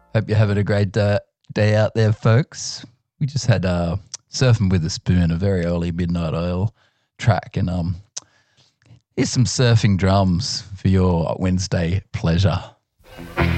Hope you're having a great day out there, folks. We just had Surfing with a Spoon, a very early Midnight Oil track. And here's some surfing drums for your Wednesday pleasure.